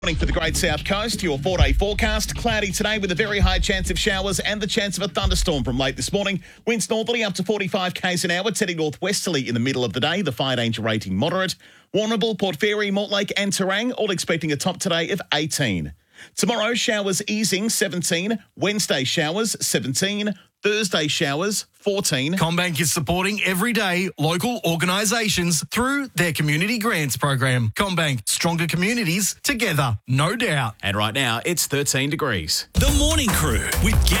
Morning for the Great South Coast. Your 4-day forecast. Cloudy today with a very high chance of showers and the chance of a thunderstorm from late this morning. Winds northerly up to 45 k's an hour. It's heading northwesterly in the middle of the day. The fire danger rating moderate. Warrnambool, Port Fairy, Mortlake and Terang all expecting a top today of 18. Tomorrow, showers easing 17. Wednesday, showers 17. Thursday, showers 14. CommBank is supporting everyday local organisations through their community grants program. CommBank, stronger communities together, no doubt. And right now, it's 13 degrees. The Morning Crew with Gabby